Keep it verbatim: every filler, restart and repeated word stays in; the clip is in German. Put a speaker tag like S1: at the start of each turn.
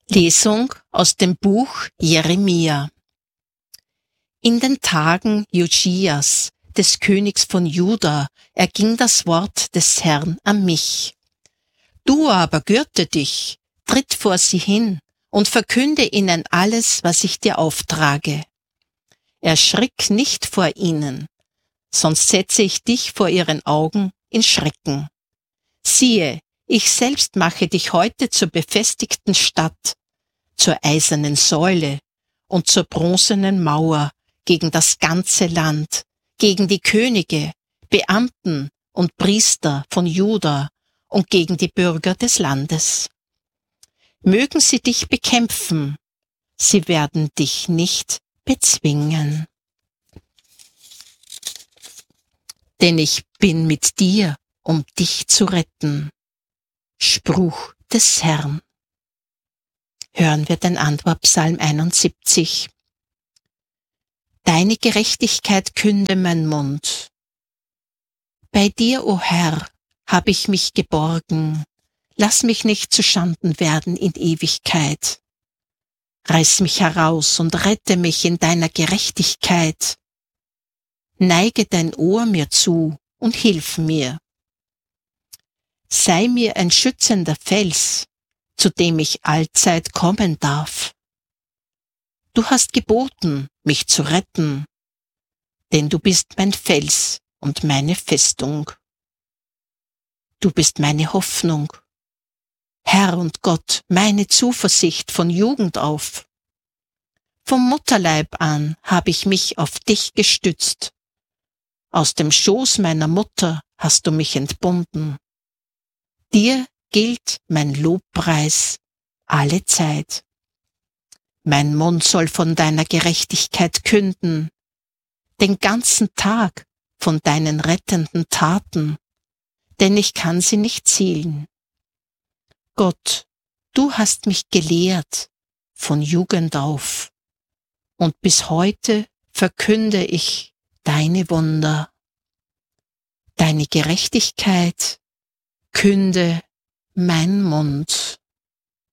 S1: Lesung aus dem Buch Jeremia. In den Tagen Josias, des Königs von Juda, erging das Wort des Herrn an mich. Du aber gürte dich, tritt vor sie hin und verkünde ihnen alles, was ich dir auftrage. Erschrick nicht vor ihnen, sonst setze ich dich vor ihren Augen in Schrecken. Siehe, ich selbst mache dich heute zur befestigten Stadt, zur eisernen Säule und zur bronzenen Mauer gegen das ganze Land, gegen die Könige, Beamten und Priester von Juda und gegen die Bürger des Landes. Mögen sie dich bekämpfen, sie werden dich nicht bezwingen. Denn ich bin mit dir, um dich zu retten. Spruch des Herrn. Hören wir den Antwortpsalm einundsiebzig. Deine Gerechtigkeit künde mein Mund. Bei dir, o Herr, habe ich mich geborgen. Lass mich nicht zu Schanden werden in Ewigkeit. Reiß mich heraus und rette mich in deiner Gerechtigkeit. Neige dein Ohr mir zu und hilf mir. Sei mir ein schützender Fels, zu dem ich allzeit kommen darf. Du hast geboten, mich zu retten, denn du bist mein Fels und meine Festung. Du bist meine Hoffnung, Herr und Gott, meine Zuversicht von Jugend auf. Vom Mutterleib an habe ich mich auf dich gestützt. Aus dem Schoß meiner Mutter hast du mich entbunden. Dir gilt mein Lobpreis alle Zeit. Mein Mund soll von deiner Gerechtigkeit künden, den ganzen Tag von deinen rettenden Taten, denn ich kann sie nicht zählen. Gott, du hast mich gelehrt von Jugend auf, und bis heute verkünde ich deine Wunder. Deine Gerechtigkeit künde mein Mund.